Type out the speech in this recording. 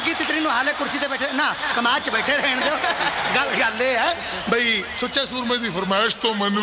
ਲੱਗੀ ਤਿਤਲੀ ਨੂੰ ਹਾਲੇ ਕੁਰਸੀ ਤੇ ਬੈਠੇ ਨਾ ਕਮਾਦ 'ਚ ਬੈਠੇ ਰਹਿਣ ਦਿਓ। ਗੱਲ ਇਹ ਹੈ ਬਈ ਸੁੱਚੇ ਸੂਰਮੇ ਦੀ ਫਰਮਾਇਸ਼ ਤੋਂ ਮੈਨੂੰ